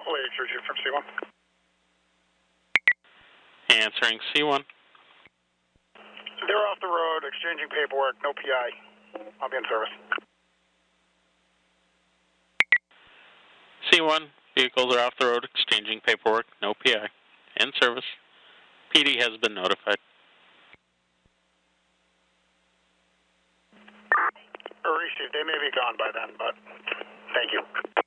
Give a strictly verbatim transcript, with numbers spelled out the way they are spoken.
Lady Churchill from C one. Answering C one. They're off the road, exchanging paperwork, no P I. I'll be in service. C one, vehicles are off the road, exchanging paperwork, no P I. In service. P D has been notified. Received. They may be gone by then, but thank you.